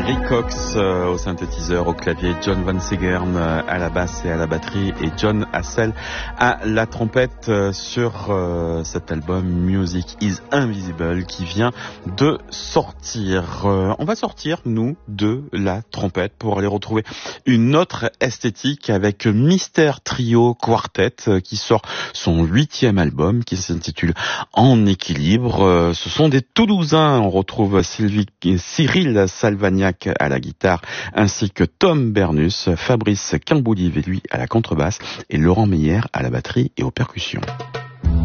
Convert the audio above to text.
Rick Cox au synthétiseur, au clavier, John Van Segern à la basse et à la batterie et John Hassell à la trompette sur cet album Music is Invisible qui vient de sortir. On va sortir, nous, de la trompette pour aller retrouver une autre esthétique avec Mystère Trio Quartet qui sort son 8e album qui s'intitule En équilibre. Ce sont des Toulousains. On retrouve Cyril Salvagnac à la guitare, ainsi que Tom Bernus, Fabrice Quimboulive et lui à la contrebasse et Laurent Meyer à la batterie et aux percussions.